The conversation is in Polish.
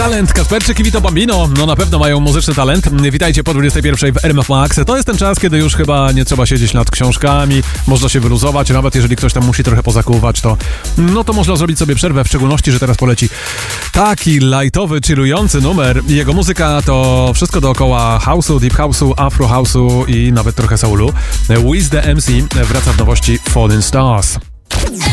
talent. Kasperczyk i Vito Bambino, no na pewno mają muzyczny talent. Witajcie po 21 w RMF Max. To jest ten czas, kiedy już chyba nie trzeba siedzieć nad książkami, można się wyluzować, nawet jeżeli ktoś tam musi trochę pozakuwać, to można zrobić sobie przerwę, w szczególności, że teraz poleci taki lightowy, chillujący numer. Jego muzyka to wszystko dookoła house'u, deep house'u, afro house'u i nawet trochę soulu. Wiz the MC wraca w nowości Falling Stars.